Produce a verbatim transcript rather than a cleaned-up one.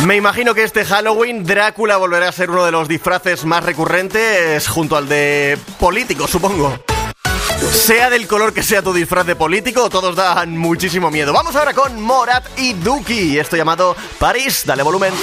Me imagino que este Halloween Drácula volverá a ser uno de los disfraces más recurrentes junto al de político, supongo. Sea del color que sea tu disfraz de político, todos dan muchísimo miedo. Vamos ahora con Morat y Duki, esto llamado París. Dale volumen.